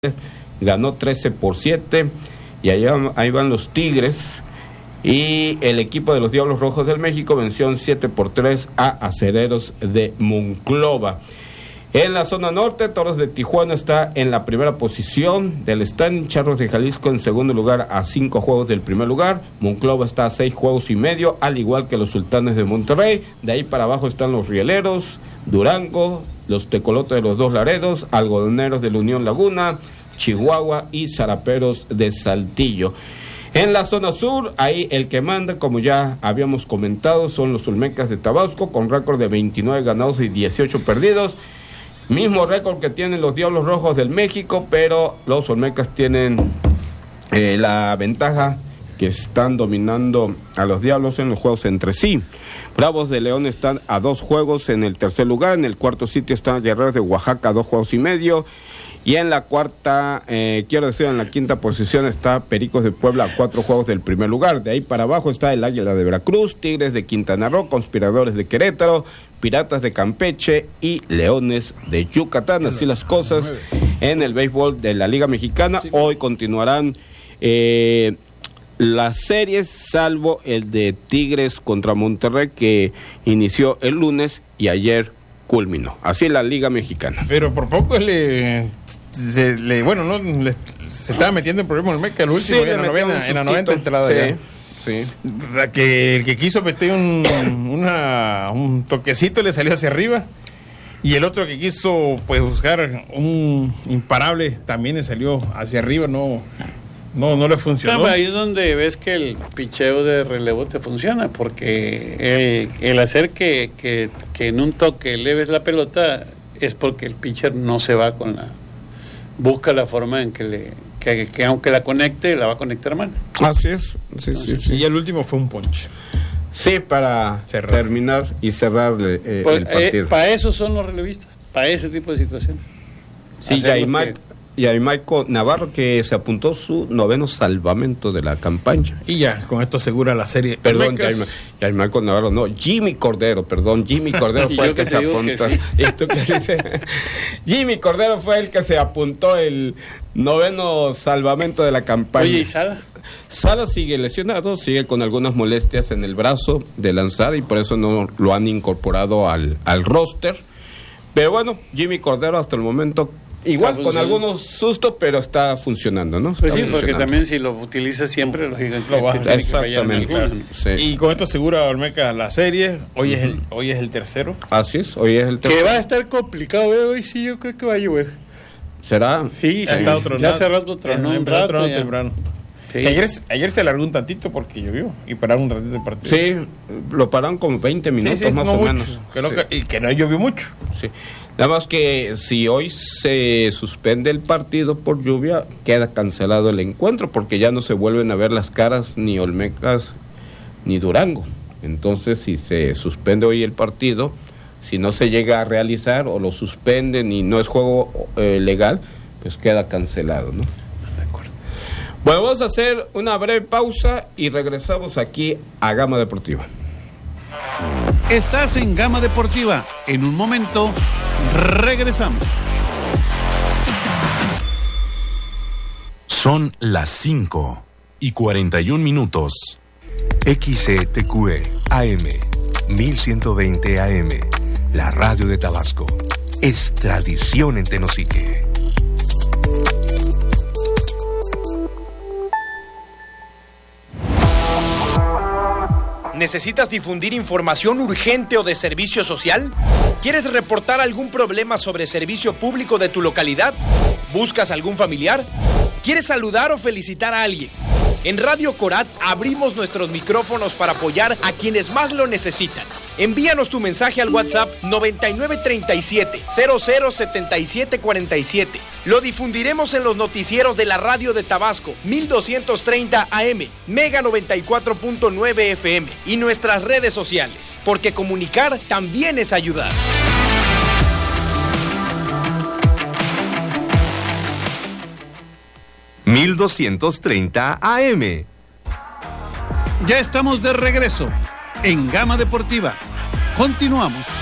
ganó 13-7 y ahí van los Tigres, y el equipo de los Diablos Rojos del México venció 7-3 a Acereros de Monclova. En la zona norte, Toros de Tijuana está en la primera posición del standing, Charros de Jalisco en segundo lugar a 5 juegos del primer lugar, Monclova está a 6 juegos y medio, al igual que los Sultanes de Monterrey. De ahí para abajo están los Rieleros, Durango, los Tecolotes de los Dos Laredos, Algodoneros de la Unión Laguna, Chihuahua y Zaraperos de Saltillo. En la zona sur, ahí el que manda, como ya habíamos comentado, son los Olmecas de Tabasco, con récord de 29 ganados y 18 perdidos. Mismo récord que tienen los Diablos Rojos del México, pero los Olmecas tienen la ventaja que están dominando a los Diablos en los juegos entre sí. Bravos de León están a 2 juegos en el tercer lugar. En el cuarto sitio están Guerreros de Oaxaca a 2 juegos y medio. Y en la cuarta, en la quinta posición está Pericos de Puebla a 4 juegos del primer lugar. De ahí para abajo está el Águila de Veracruz, Tigres de Quintana Roo, Conspiradores de Querétaro, Piratas de Campeche y Leones de Yucatán. Así las cosas en el béisbol de la Liga Mexicana. Hoy continuarán las series, salvo el de Tigres contra Monterrey, que inició el lunes y ayer culminó. Así es la Liga Mexicana. Pero por poco se estaba metiendo en problemas el Meca, el último, sí, en la 90 entrada. Sí, ya. Sí. Que el que quiso meter un toquecito le salió hacia arriba, y el otro que quiso buscar un imparable también le salió hacia arriba, no le funcionó. Claro, ahí es donde ves que el picheo de relevo te funciona, porque el hacer que en un toque leves la pelota es porque el pitcher no se va busca la forma en que aunque la conecte, la va a conectar mal. Así es, sí. Y el último fue un ponche. Sí, para terminar y cerrar el partido. Para eso son los relevistas, para ese tipo de situaciones. Sí, y hay Michael Navarro, que se apuntó su 9º salvamento de la campaña. Y ya, con esto asegura la serie. Perdón, y hay Michael Navarro, no, Jimmy Cordero fue el que se apuntó. Sí. Jimmy Cordero fue el que se apuntó el 9º salvamento de la campaña. Oye, ¿y Sala? Sala sigue lesionado, sigue con algunas molestias en el brazo de lanzar, y por eso no lo han incorporado al roster. Pero bueno, Jimmy Cordero hasta el momento, igual con algunos sustos, pero está funcionando, ¿no? Pues sí, porque también si lo utilizas siempre, lógicamente lo vas a exactamente. Sí. Y con esto asegura Olmeca la serie. Hoy es el tercero. Así es, hoy es el tercero. Que va a estar complicado, hoy sí, yo creo que va a llover. ¿Será? Sí. Ya hace rato tronó temprano. Sí. Ayer se alargó un tantito porque llovió y pararon un ratito el partido. Sí, lo pararon como 20 minutos más o menos. Y que no llovió mucho. Sí. Nada más que si hoy se suspende el partido por lluvia, queda cancelado el encuentro, porque ya no se vuelven a ver las caras ni Olmecas ni Durango. Entonces, si se suspende hoy el partido, si no se llega a realizar o lo suspenden y no es juego legal, pues queda cancelado, ¿no? De acuerdo. Bueno, vamos a hacer una breve pausa y regresamos aquí a Gama Deportiva. Estás en Gama Deportiva. En un momento regresamos. Son las 5:41. XCTQE AM 1120 AM, la radio de Tabasco. Es tradición en Tenosique. ¿Necesitas difundir información urgente o de servicio social? ¿Quieres reportar algún problema sobre servicio público de tu localidad? ¿Buscas algún familiar? ¿Quieres saludar o felicitar a alguien? En Radio Corat abrimos nuestros micrófonos para apoyar a quienes más lo necesitan. Envíanos tu mensaje al WhatsApp 9937-007747. Lo difundiremos en los noticieros de la radio de Tabasco, 1230 AM, Mega 94.9 FM y nuestras redes sociales, porque comunicar también es ayudar. $1230 AM. Ya estamos de regreso en Gama Deportiva. Continuamos.